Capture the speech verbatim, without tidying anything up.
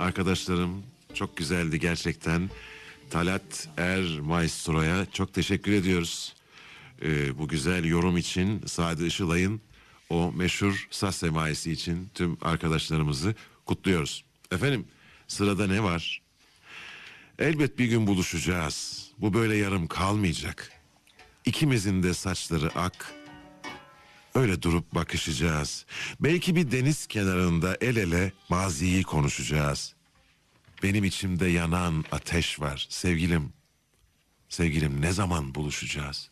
arkadaşlarım. Çok güzeldi gerçekten. Talat Er Maestro'ya çok teşekkür ediyoruz. Ee, bu güzel yorum için Sadi Işılay'ın o meşhur saz semaisi için tüm arkadaşlarımızı kutluyoruz. Efendim sırada ne var? Elbet bir gün buluşacağız. Bu böyle yarım kalmayacak. İkimizin de saçları ak. Öyle durup bakışacağız. Belki bir deniz kenarında el ele maziyi konuşacağız. Benim içimde yanan ateş var sevgilim. Sevgilim ne zaman buluşacağız?